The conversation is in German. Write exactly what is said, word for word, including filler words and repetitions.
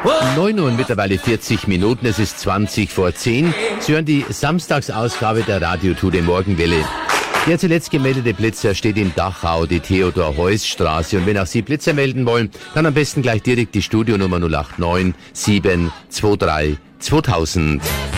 neun Uhr und mittlerweile vierzig Minuten, es ist zwanzig vor zehn. Sie hören die Samstagsausgabe der Radio-Tour der Morgenwelle. Der zuletzt gemeldete Blitzer steht in Dachau, die Theodor-Heuss-Straße. Und wenn auch Sie Blitzer melden wollen, dann am besten gleich direkt die Studionummer null acht neun sieben zwei drei zweitausend.